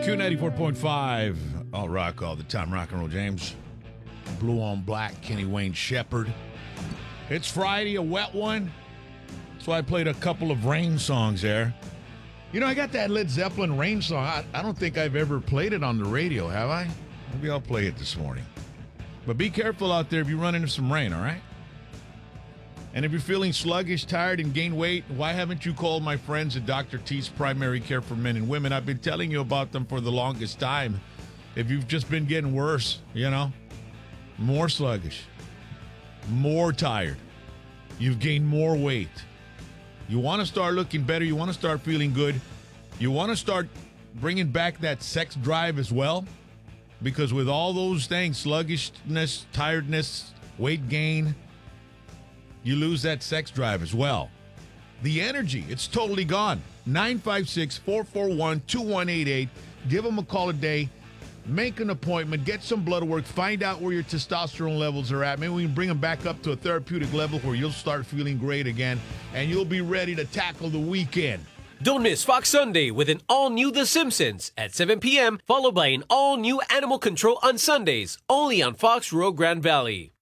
Q94.5. All rock all the time. Rock and roll, James. Blue on Black, Kenny Wayne Shepherd. It's Friday, a wet one. So I played a couple of Rain songs there. You know, I got that Led Zeppelin Rain song. I don't think I've ever played it on the radio, have I? Maybe I'll play it this morning. But be careful out there if you run into some rain, all right? And if you're feeling sluggish, tired, and gain weight, why haven't you called my friends at Dr. T's Primary Care for Men and Women? I've been telling you about them for the longest time. If you've just been getting worse, you know, more sluggish, more tired, you've gained more weight, you want to start looking better, you want to start feeling good, you want to start bringing back that sex drive as well, because with all those things, sluggishness, tiredness, weight gain, you lose that sex drive as well. The energy, it's totally gone. 956-441-2188. Give them a call today. Make an appointment. Get some blood work. Find out where your testosterone levels are at. Maybe we can bring them back up to a therapeutic level where you'll start feeling great again, and you'll be ready to tackle the weekend. Don't miss Fox Sunday with an all-new The Simpsons at 7 p.m., followed by an all-new Animal Control on Sundays, only on Fox Rio Grande Valley.